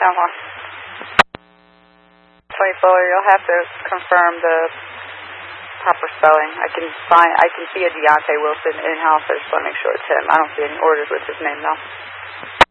Town Hall. 24, you'll have to confirm the proper spelling. I can see a Deontay Wilson in-house. I just want to make sure it's him. I don't see any orders with his name, though.